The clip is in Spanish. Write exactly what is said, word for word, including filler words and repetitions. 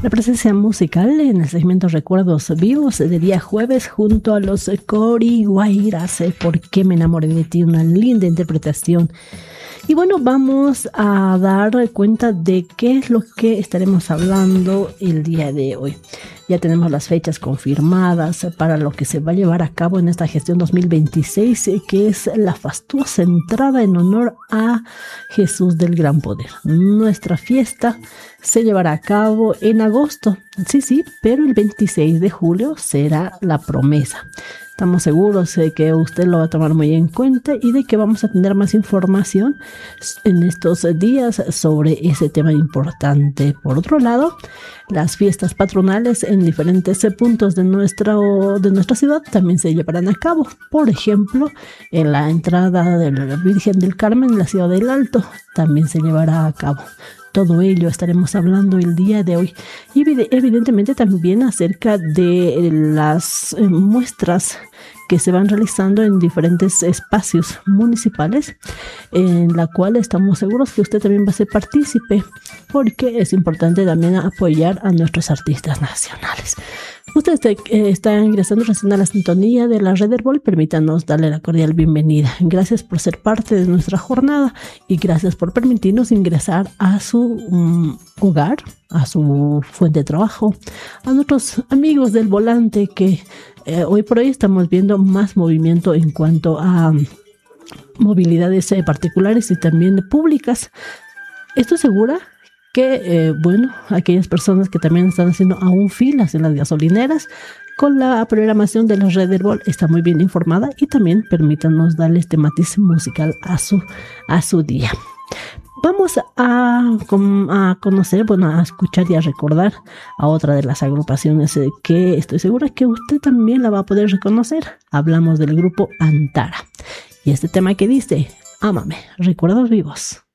La presencia musical en el segmento Recuerdos Vivos de día jueves junto a los Cori Guairas, eh, ¿Por qué me enamoré de ti? Una linda interpretación. Y bueno, vamos a dar cuenta de qué es lo que estaremos hablando el día de hoy. Ya tenemos las fechas confirmadas para lo que se va a llevar a cabo en esta gestión dos mil veintiséis, que es la fastuosa entrada en honor a Jesús del Gran Poder. Nuestra fiesta se llevará a cabo en agosto, sí, sí, pero el veintiséis de julio será la promesa. Estamos seguros de que usted lo va a tomar muy en cuenta y de que vamos a tener más información en estos días sobre ese tema importante. Por otro lado, las fiestas patronales en diferentes puntos de nuestra, de nuestra ciudad también se llevarán a cabo. Por ejemplo, en la entrada de la Virgen del Carmen en la ciudad del Alto también se llevará a cabo. Todo ello estaremos hablando el día de hoy y evidentemente también acerca de las muestras que se van realizando en diferentes espacios municipales, en la cual estamos seguros que usted también va a ser partícipe, porque es importante también apoyar a nuestros artistas nacionales. Usted está, eh, está ingresando recién a la sintonía de la Red Herbol. Permítanos darle la cordial bienvenida. Gracias por ser parte de nuestra jornada y gracias por permitirnos ingresar a su um, hogar, a su fuente de trabajo, a nuestros amigos del volante que eh, hoy por hoy estamos viendo más movimiento en cuanto a um, movilidades eh, particulares y también públicas. Estoy segura que, eh, bueno, aquellas personas que también están haciendo aún filas en las gasolineras, con la programación de la Red Herbol está muy bien informada y también permítanos darle este matiz musical a su, a su día. Vamos a, a conocer, bueno, a escuchar y a recordar a otra de las agrupaciones eh, que estoy segura que usted también la va a poder reconocer. Hablamos del grupo Antara y este tema que dice, Ámame, recuerdos vivos.